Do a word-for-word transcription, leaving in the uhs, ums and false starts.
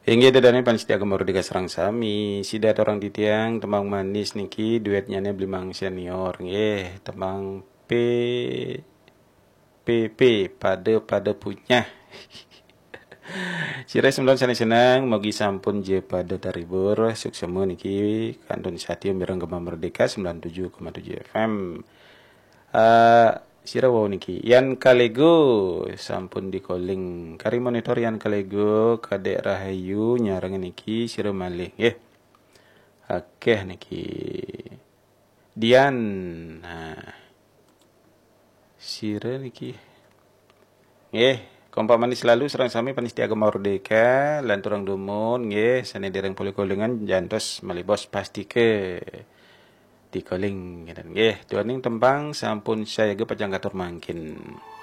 Hingga dadane panitia gemar di serang sami, sida orang titiang tembang manis niki duetnya nih belimang senior nggih, tembang P P P pada pada punya. Sira sembilan sana senang mogi sampun je pada taribur suksemu niki kantun satyo mireng Gema Merdeka sembilan puluh tujuh koma tujuh F M. Uh, Sira wow niki Yan Kalego sampun di calling kari monitor Yan Kalego kadek Rahayu nyarang niki sira malih nggih. Akeh niki Dian. Nah, sira niki nggih kompak manis selalu serang sami panitia Gema Merdeka lan turang dumun nggih sane dereng poli-kolingan jantos malibos pasti ke di calling nggih tuaning tembang sampun saya ge pajang katur mangkin.